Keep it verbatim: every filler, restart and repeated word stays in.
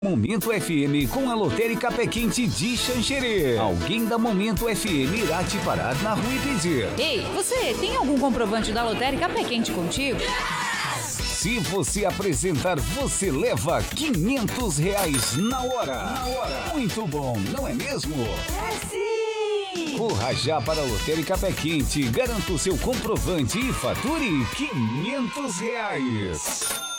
Momento F M com a lotérica Pé Quente de Xanxerê. Alguém da Momento F M irá te parar na rua e pedir: ei, você tem algum comprovante da lotérica Pé Quente contigo? Se você apresentar, você leva quinhentos reais na hora. Na hora. Muito bom, não é mesmo? É sim! Corra já para a lotérica Pé Quente, garanta o seu comprovante e fature quinhentos reais.